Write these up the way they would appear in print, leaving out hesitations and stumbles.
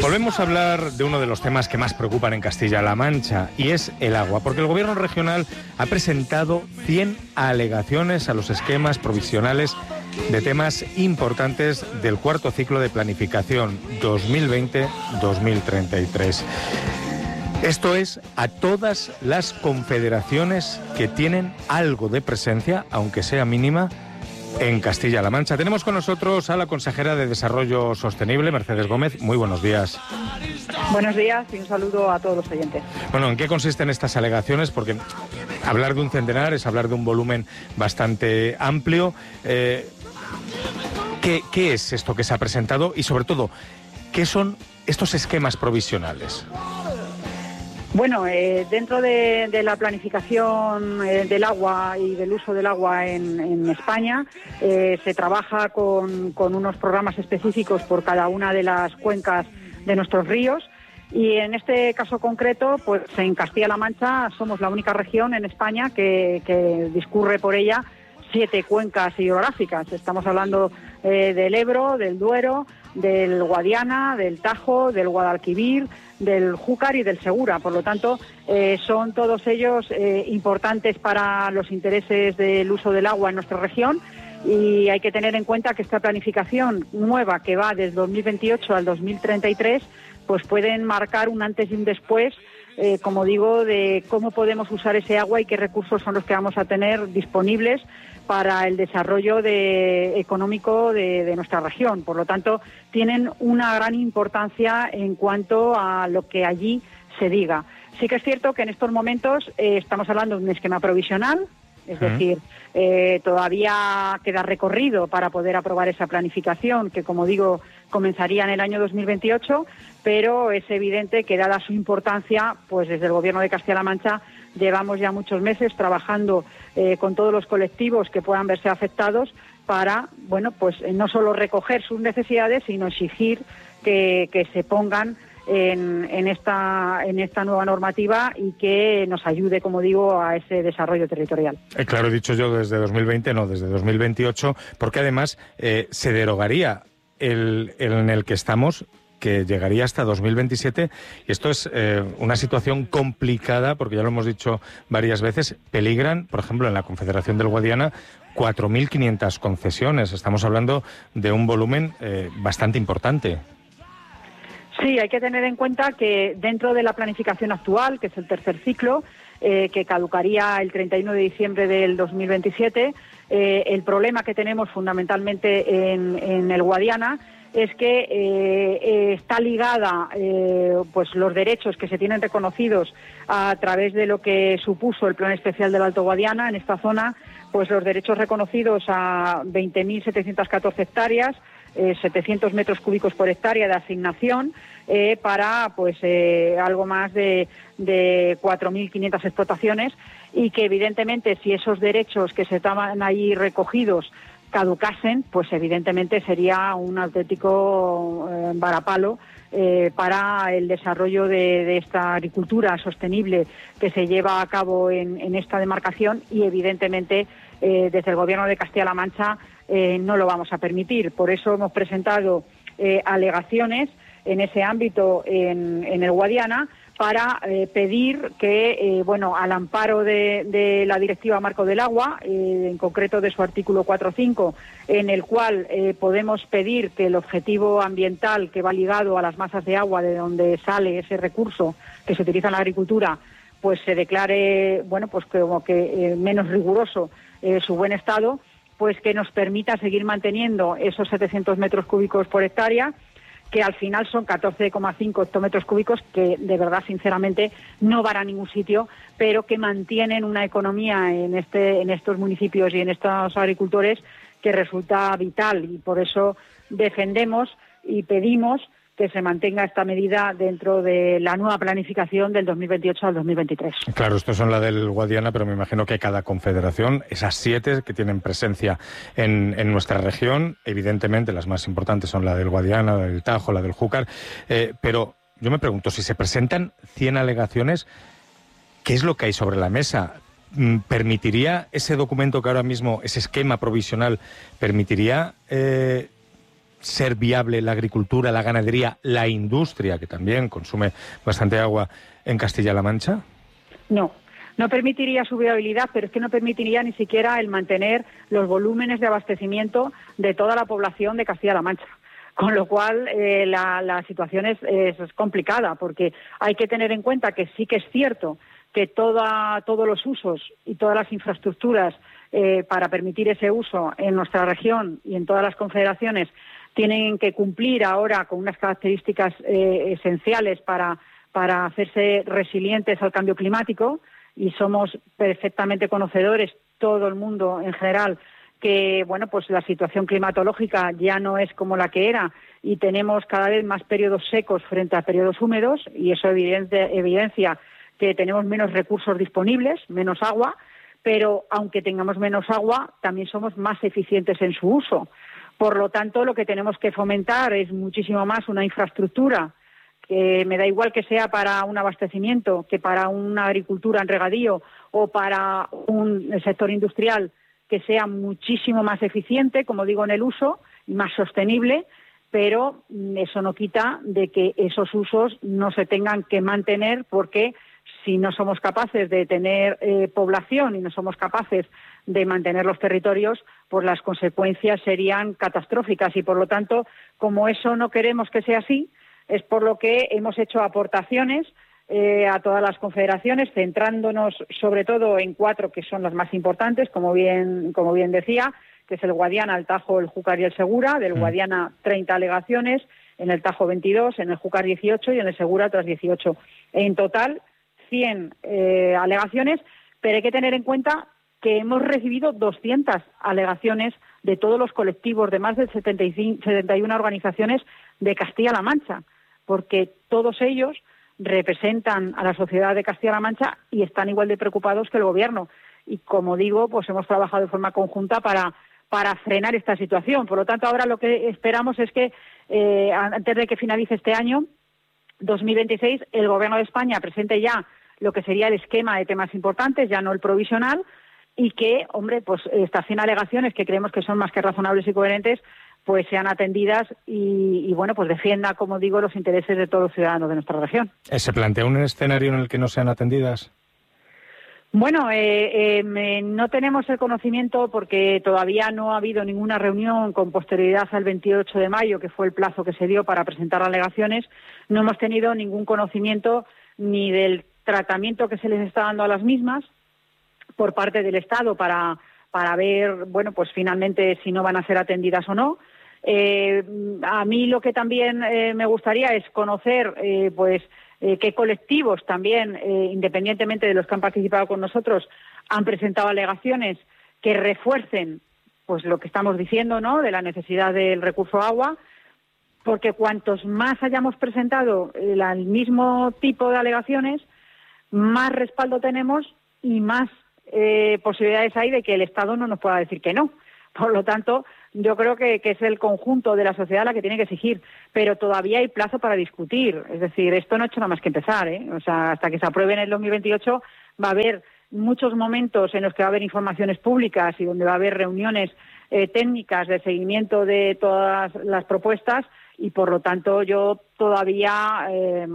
Volvemos a hablar de uno de los temas que más preocupan en Castilla-La Mancha, y es el agua, porque el Gobierno regional ha presentado 100 alegaciones a los esquemas provisionales de temas importantes del cuarto ciclo de planificación 2020-2033. Esto es a todas las confederaciones que tienen algo de presencia, aunque sea mínima, en Castilla-La Mancha. Tenemos con nosotros a la consejera de Desarrollo Sostenible, Mercedes Gómez. Muy buenos días. Buenos días y un saludo a todos los oyentes. Bueno, ¿en qué consisten estas alegaciones? Porque hablar de un centenar es hablar de un volumen bastante amplio. ¿Qué es esto que se ha presentado? Y sobre todo, ¿qué son estos esquemas provisionales? Bueno, dentro de la planificación del agua y del uso del agua en España, se trabaja con unos programas específicos por cada una de las cuencas de nuestros ríos, y en este caso concreto, pues en Castilla-La Mancha somos la única región en España que discurre por ella 7 cuencas hidrográficas. Estamos hablando del Ebro, del Duero, del Guadiana, del Tajo, del Guadalquivir, del Júcar y del Segura. Por lo tanto, son todos ellos importantes para los intereses del uso del agua en nuestra región, y hay que tener en cuenta que esta planificación nueva, que va desde 2028 al 2033, pues pueden marcar un antes y un después, como digo, de cómo podemos usar ese agua y qué recursos son los que vamos a tener disponibles para el desarrollo económico de nuestra región. Por lo tanto, tienen una gran importancia en cuanto a lo que allí se diga. Sí que es cierto que en estos momentos estamos hablando de un esquema provisional, es decir, todavía queda recorrido para poder aprobar esa planificación, que, como digo, comenzaría en el año 2028, pero es evidente que, dada su importancia, pues desde el Gobierno de Castilla-La Mancha llevamos ya muchos meses trabajando con todos los colectivos que puedan verse afectados para, bueno, pues no solo recoger sus necesidades, sino exigir que se pongan en esta nueva normativa y que nos ayude, como digo, a ese desarrollo territorial. Claro, he dicho yo desde 2020, no, desde 2028, porque además se derogaría el en el que estamos, que llegaría hasta 2027, y esto es una situación complicada, porque ya lo hemos dicho varias veces, peligran, por ejemplo, en la Confederación del Guadiana, 4.500 concesiones. Estamos hablando de un volumen bastante importante. Sí, hay que tener en cuenta que dentro de la planificación actual, que es el tercer ciclo, que caducaría el 31 de diciembre del 2027, el problema que tenemos fundamentalmente en el Guadiana es que está ligada pues los derechos que se tienen reconocidos a través de lo que supuso el Plan Especial del Alto Guadiana en esta zona, pues los derechos reconocidos a 20.714 hectáreas, 700 metros cúbicos por hectárea de asignación para pues algo más de 4.500 explotaciones, y que evidentemente, si esos derechos que se estaban ahí recogidos caducasen, pues evidentemente sería un auténtico varapalo para el desarrollo de esta agricultura sostenible que se lleva a cabo en esta demarcación, y evidentemente desde el Gobierno de Castilla-La Mancha no lo vamos a permitir. Por eso hemos presentado alegaciones en ese ámbito en el Guadiana, para pedir que, bueno, al amparo de la Directiva Marco del Agua, en concreto de su artículo 4.5, en el cual podemos pedir que el objetivo ambiental que va ligado a las masas de agua de donde sale ese recurso que se utiliza en la agricultura, pues se declare, bueno, pues como que menos riguroso su buen estado, pues que nos permita seguir manteniendo esos 700 metros cúbicos por hectárea, que al final son 14,5 hectómetros cúbicos, que de verdad, sinceramente, no van a ningún sitio, pero que mantienen una economía en estos municipios y en estos agricultores que resulta vital, y por eso defendemos y pedimos que se mantenga esta medida dentro de la nueva planificación del 2028 al 2023. Claro, estos son la del Guadiana, pero me imagino que cada confederación, esas 7 que tienen presencia en nuestra región, evidentemente las más importantes son la del Guadiana, la del Tajo, la del Júcar, pero yo me pregunto, si se presentan 100 alegaciones, ¿qué es lo que hay sobre la mesa? ¿Permitiría ese documento que ahora mismo, ese esquema provisional, permitiría ser viable la agricultura, la ganadería, la industria, que también consume bastante agua en Castilla-La Mancha? No. No permitiría su viabilidad, pero es que no permitiría ni siquiera el mantener los volúmenes de abastecimiento de toda la población de Castilla-La Mancha. Con lo cual, la situación es complicada, porque hay que tener en cuenta que sí que es cierto que todos los usos y todas las infraestructuras para permitir ese uso en nuestra región y en todas las confederaciones tienen que cumplir ahora con unas características esenciales para hacerse resilientes al cambio climático, y somos perfectamente conocedores, todo el mundo en general, que bueno, pues la situación climatológica ya no es como la que era y tenemos cada vez más periodos secos frente a periodos húmedos, y eso evidencia que tenemos menos recursos disponibles, menos agua, pero aunque tengamos menos agua, también somos más eficientes en su uso. Por lo tanto, lo que tenemos que fomentar es muchísimo más una infraestructura, que me da igual que sea para un abastecimiento, que para una agricultura en regadío o para un sector industrial, que sea muchísimo más eficiente, como digo, en el uso y más sostenible, pero eso no quita de que esos usos no se tengan que mantener, porque si no somos capaces de tener población y no somos capaces de mantener los territorios, pues las consecuencias serían catastróficas, y por lo tanto, como eso no queremos que sea así, es por lo que hemos hecho aportaciones a todas las confederaciones, centrándonos sobre todo en 4 que son las más importantes, como bien decía, que es el Guadiana, el Tajo, el Júcar y el Segura. Del Guadiana 30 alegaciones, en el Tajo 22, en el Júcar 18 y en el Segura otras 18. En total 100 alegaciones, pero hay que tener en cuenta que hemos recibido 200 alegaciones de todos los colectivos de más de 71 organizaciones de Castilla-La Mancha, porque todos ellos representan a la sociedad de Castilla-La Mancha y están igual de preocupados que el Gobierno. Y como digo, pues hemos trabajado de forma conjunta para frenar esta situación. Por lo tanto, ahora lo que esperamos es que antes de que finalice este año, 2026, el Gobierno de España presente ya lo que sería el esquema de temas importantes, ya no el provisional, y que, hombre, pues estas 100 alegaciones, que creemos que son más que razonables y coherentes, pues sean atendidas y bueno, pues defienda, como digo, los intereses de todos los ciudadanos de nuestra región. ¿Se plantea un escenario en el que no sean atendidas? Bueno, no tenemos el conocimiento, porque todavía no ha habido ninguna reunión con posterioridad al 28 de mayo, que fue el plazo que se dio para presentar alegaciones. No hemos tenido ningún conocimiento ni del tratamiento que se les está dando a las mismas por parte del Estado para ver, bueno, pues finalmente si no van a ser atendidas o no. A mí lo que también me gustaría es conocer, qué colectivos también, independientemente de los que han participado con nosotros, han presentado alegaciones que refuercen pues lo que estamos diciendo, ¿no?, de la necesidad del recurso agua, porque cuantos más hayamos presentado el mismo tipo de alegaciones, más respaldo tenemos y más posibilidades hay de que el Estado no nos pueda decir que no. Por lo tanto, yo creo que es el conjunto de la sociedad la que tiene que exigir, pero todavía hay plazo para discutir. Es decir, esto no ha hecho nada más que empezar, ¿eh? O sea, hasta que se apruebe en el 2028 va a haber muchos momentos en los que va a haber informaciones públicas y donde va a haber reuniones técnicas de seguimiento de todas las propuestas, y por lo tanto yo todavía,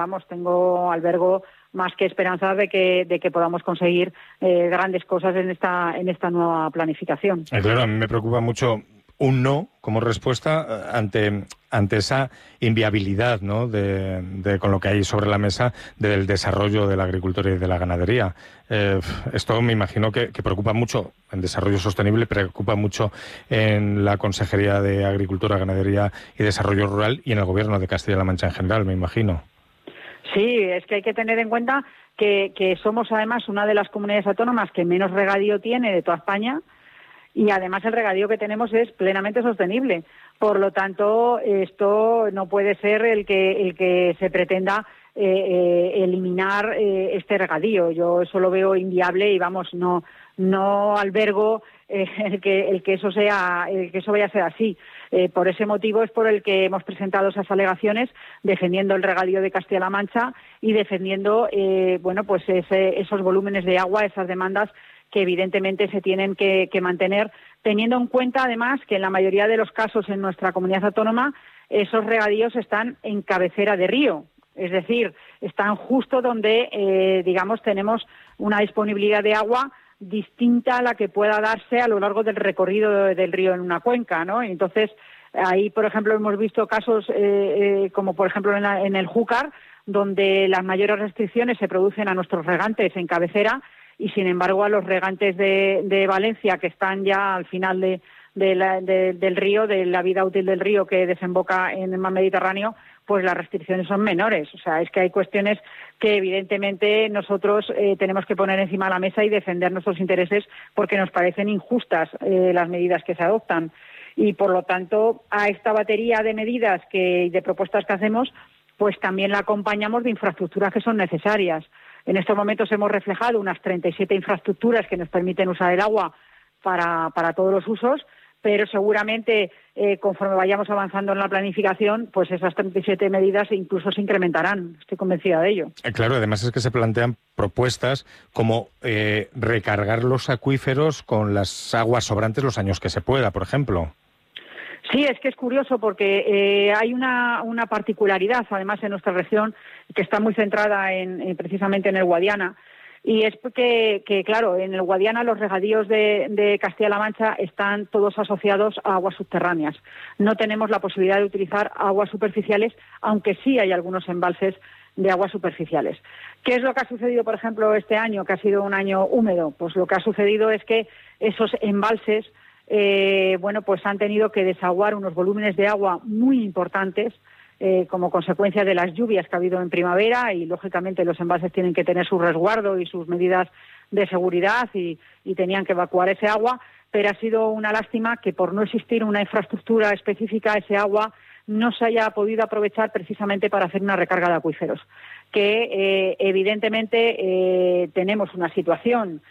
albergo más que esperanzas de que podamos conseguir grandes cosas en esta nueva planificación. Claro, a mí me preocupa mucho un no como respuesta ante esa inviabilidad, ¿no?, de con lo que hay sobre la mesa del desarrollo de la agricultura y de la ganadería. Esto me imagino que preocupa mucho en desarrollo sostenible, preocupa mucho en la Consejería de Agricultura, Ganadería y Desarrollo Rural y en el Gobierno de Castilla-La Mancha en general, me imagino. Sí, es que hay que tener en cuenta que somos además una de las comunidades autónomas que menos regadío tiene de toda España, y además el regadío que tenemos es plenamente sostenible. Por lo tanto, esto no puede ser el que se pretenda eliminar este regadío. Yo eso lo veo inviable y no albergo el que eso vaya a ser así. Por ese motivo es por el que hemos presentado esas alegaciones, defendiendo el regadío de Castilla-La Mancha y defendiendo esos volúmenes de agua, esas demandas que evidentemente se tienen que mantener, teniendo en cuenta además que en la mayoría de los casos en nuestra comunidad autónoma esos regadíos están en cabecera de río, es decir, están justo donde, digamos, tenemos una disponibilidad de agua distinta a la que pueda darse a lo largo del recorrido del río en una cuenca, ¿no? Entonces, ahí, por ejemplo, hemos visto casos como, por ejemplo, en el Júcar, donde las mayores restricciones se producen a nuestros regantes en cabecera y, sin embargo, a los regantes de Valencia, que están ya al final del río, de la vida útil del río que desemboca en el mar Mediterráneo, pues las restricciones son menores. O sea, es que hay cuestiones que evidentemente nosotros tenemos que poner encima de la mesa y defender nuestros intereses porque nos parecen injustas las medidas que se adoptan. Y, por lo tanto, a esta batería de medidas y de propuestas que hacemos, pues también la acompañamos de infraestructuras que son necesarias. En estos momentos hemos reflejado unas 37 infraestructuras que nos permiten usar el agua para todos los usos, pero seguramente conforme vayamos avanzando en la planificación, pues esas 37 medidas incluso se incrementarán. Estoy convencida de ello. Claro, además es que se plantean propuestas como recargar los acuíferos con las aguas sobrantes los años que se pueda, por ejemplo. Sí, es que es curioso porque hay una particularidad, además, en nuestra región, que está muy centrada precisamente en el Guadiana, y es porque, claro, en el Guadiana los regadíos de Castilla-La Mancha están todos asociados a aguas subterráneas. No tenemos la posibilidad de utilizar aguas superficiales, aunque sí hay algunos embalses de aguas superficiales. ¿Qué es lo que ha sucedido, por ejemplo, este año, que ha sido un año húmedo? Pues lo que ha sucedido es que esos embalses pues han tenido que desaguar unos volúmenes de agua muy importantes como consecuencia de las lluvias que ha habido en primavera, y lógicamente los embalses tienen que tener su resguardo y sus medidas de seguridad y tenían que evacuar ese agua, pero ha sido una lástima que por no existir una infraestructura específica ese agua no se haya podido aprovechar precisamente para hacer una recarga de acuíferos, que evidentemente tenemos una situación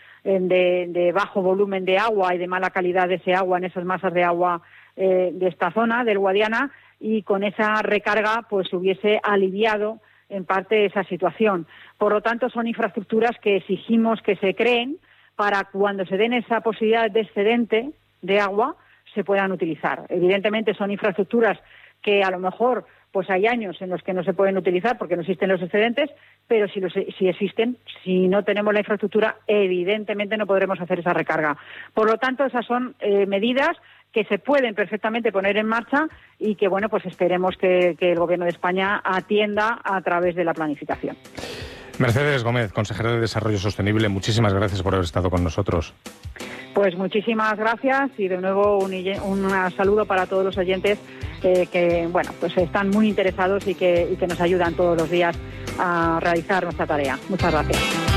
de bajo volumen de agua y de mala calidad de ese agua en esas masas de agua de esta zona del Guadiana, y con esa recarga pues se hubiese aliviado en parte esa situación. Por lo tanto, son infraestructuras que exigimos que se creen para cuando se den esa posibilidad de excedente de agua se puedan utilizar. Evidentemente son infraestructuras que a lo mejor pues hay años en los que no se pueden utilizar porque no existen los excedentes, pero si existen, si no tenemos la infraestructura, evidentemente no podremos hacer esa recarga. Por lo tanto, esas son medidas que se pueden perfectamente poner en marcha y que, bueno, pues esperemos que el Gobierno de España atienda a través de la planificación. Mercedes Gómez, consejera de Desarrollo Sostenible, muchísimas gracias por haber estado con nosotros. Pues muchísimas gracias y de nuevo un saludo para todos los oyentes que bueno, pues están muy interesados y que nos ayudan todos los días a realizar nuestra tarea. Muchas gracias.